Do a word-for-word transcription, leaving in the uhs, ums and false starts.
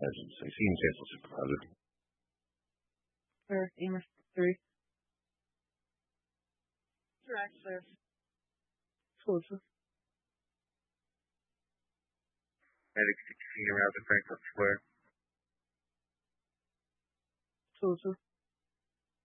emergency. Senior Safety Supervisor. Sir, Amer three. Direct, sir. Exclusive. Medic sixteen around the Franklin Square. Exclusive.